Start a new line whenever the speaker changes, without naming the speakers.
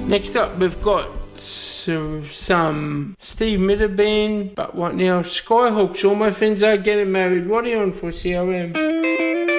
Next up, we've got some Steve Middleton, but what now? Skyhawks. All my friends are getting married. What are you on for, CRM?